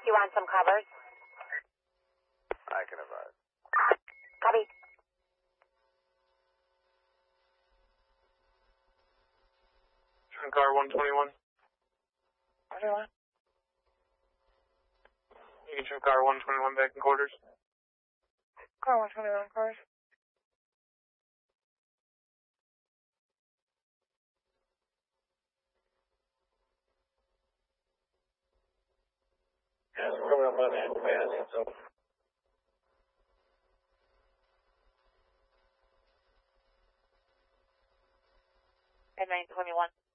you on some covers? I can advise. Copy. Turn car 121. Everyone. You can turn car 121 back in quarters. Car 121 quarters. Yeah, we're coming up on that fast, so. At 921.